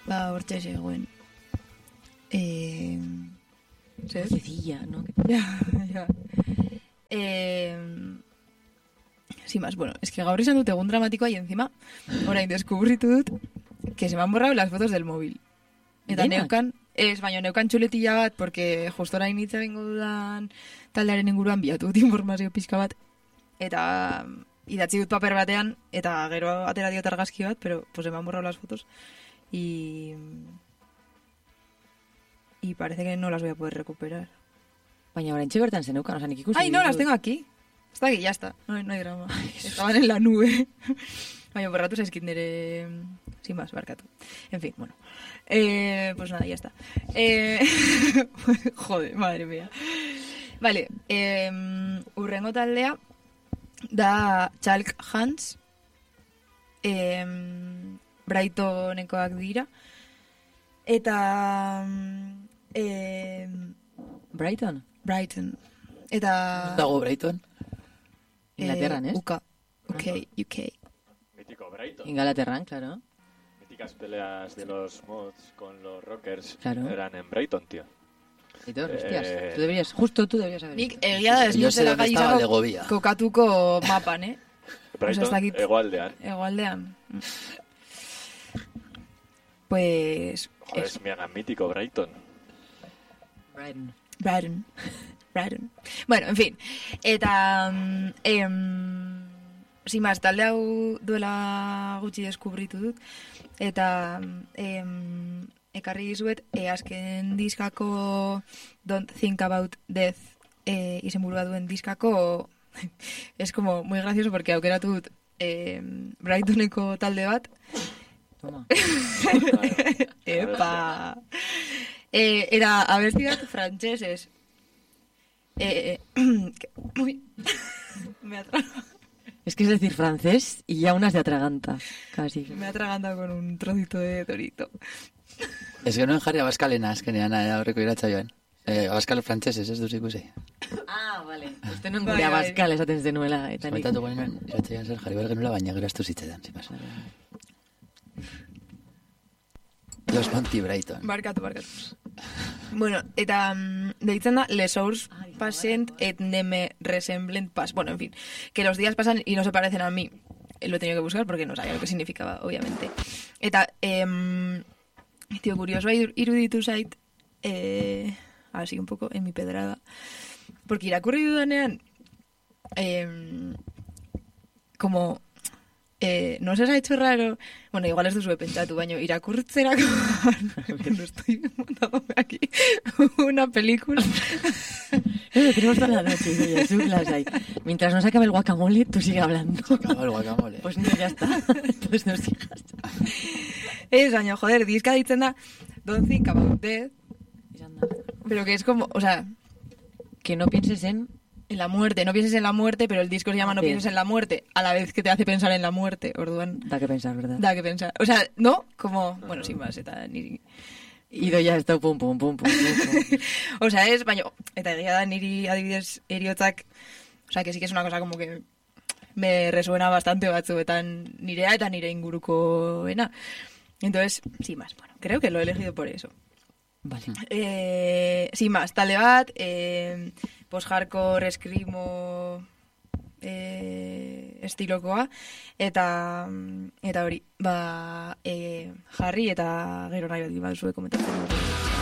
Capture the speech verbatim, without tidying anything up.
ba, hortxe zegoen. Eh... ¿Sabes? Cecilla, ¿no? Ya, ya. Eh... Sin más, bueno, es que gaur izan dut egun dramatikoa y encima, orain deskubritu dut, que se me han borrado las fotos del móvil. Eta Denak? neukan, ez, baina neukan txuletilla bat, porque justo orain hitz egingo dudan taldearen inguruan bilatu dut informazio pixka bat, eta idatzi dut paper batean, eta gero atera diot argazki bat, pero pues se me han borrado las fotos, y... y parece que no las voy a poder recuperar. Baina oraintxe bertan zeneukan, oza, nik ikusi. Ay, no, las tengo aquí. Está aquí, ya está. No, hay- no hay drama. Estaban en la nube. Baina borratu zaizkit nire... Sin más, barkatu. En fin, bueno. Eh, pues nada, ya está. Eh... Joder, madre mía. Vale, eh, urrengo taldea da Chalk Hands. Eh, Brightonekoak dira. Eta... Eh, Brighton? Brighton. Eta... Dago Brighton. Inglaterran, eh, ez? U K. U K, U K. Mítico Brighton. Ingalaterran, claro. Míticas peleas de los mods con los Rockers Claro. eran en Brighton, tío. Y todo, hostias. Eh, Tú deberías, justo tú deberías saber. Nik egia da ez Yo sé nutela dónde gai estaba izango Legovia. kokatuko mapan, eh? Brighton, ez dakit. Egualdean. Egoaldean. Pues... Joder, eso. es mega mítico Brighton. Brighton. Brighton. Brighton. Bueno, en fin. Eta... mm, em, sin más, talde hau duela gutxi deskubritu dut. Eta... Em, ekarri dizuet, e, azken diskako Don't Think About Death e, izenburua duen diskako es como muy gracioso porque aukeratu dut e, Brightoneko talde bat. Toma. Epa! Eh, era abesti bat frantsesez. Eh, eh, que- uy, me ha atragantado. Es que es decir francés y ya unas de atraganta, casi. Me ha atragantado con un trocito de torito. Ez genuen jarri abaskalena azkenean eh, aurreko iratza joan. Eh, abaskal frantzeses, ez duz ikusi. Ah, vale. Uste non Bai, gure bai. abaskal esaten zenuela. Eta nik... Komentatu genuen iratza joan zer jarri behar genuela, baina geraztu zitzetan, sin más. Los Monty Brighton. Barkatu, barkatu. Bueno, eta mm, deitzen da Les Jours Passent et ne me ressemblent pas. Bueno, en fin, que los días pasan y no se parecen a mí. Eh, Lo he tenido que buscar porque no sabía lo que significaba, obviamente. Eta, eh, tío, curioso iruditu zait, eh, así un poco en mi pedrada, porque irakurri dudanean, eh, como... Eh, no se os ha hecho raro, bueno, igual ez duzu pentsatu, baina irakurtzerako no estoy montándome aquí una película. Eh, tenemos toda la noche, Idoia, su clase ahí. Mientras no se acabe el guacamole, tú sigue hablando. Acaba el guacamole. Pues no, ya está. Entonces no sigas. Ez, baina, joder, diska ditzen da Don't Think About Death, Izan da. pero que es como, o sea, Que no pienses en... en la muerte, no pienses en la muerte, pero el disco se llama No Bien. pienses en la muerte, a la vez que te hace pensar en la muerte, orduan, Da que pensar, ¿verdad? da que pensar. O sea, ¿no? Como, bueno, sin más, eta niri... Idoia ez da pum, pum, pum, pum, pum, pum. O sea, es, baina, eta egia da niri adibidez eriotzak, o sea, que sí que es una cosa como que me resuena bastante batzuetan nirea eta nire ingurukoena. Entonces, sin más, bueno, creo que lo he elegido por eso. Vale. Eh, sin más, talde bat, eh, post-hardcore, eskrimo eh, estilokoa, eta eta hori, ba, eh, jarri eta gero nahi bat baduzu komentatzen.